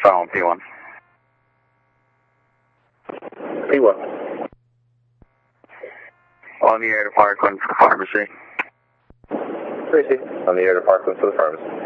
Found P1. P1. On the air to Parkland for the pharmacy. 3C. On the air to Parkland for the pharmacy.